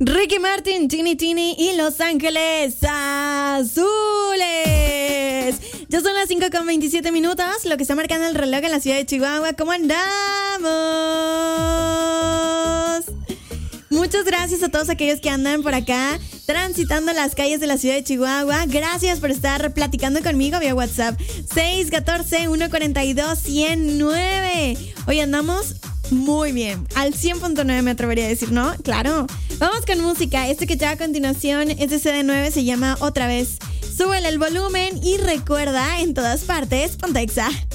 Ricky Martin, Tini Tini y Los Ángeles Azules. Ya son las 5:27, lo que está marcando el reloj en la ciudad de Chihuahua. ¿Cómo andamos? Muchas gracias a todos aquellos que andan por acá transitando las calles de la ciudad de Chihuahua. Gracias por estar platicando conmigo vía WhatsApp 614-142-109. Hoy andamos muy bien, al 100.9 me atrevería a decir, ¿no? Claro. Vamos con música. Este que ya a continuación es de CD9, se llama Otra Vez. Súbele el volumen y recuerda, en todas partes, Ponte Exa.